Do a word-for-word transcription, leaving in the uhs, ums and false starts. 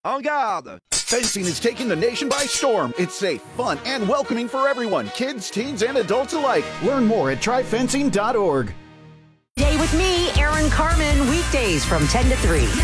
En garde! Fencing is taking the nation by storm. It's safe, fun, and welcoming for everyone, kids, teens, and adults alike. Learn more at try fencing dot org. Day with me, Aaron Carmen, weekdays from ten to three.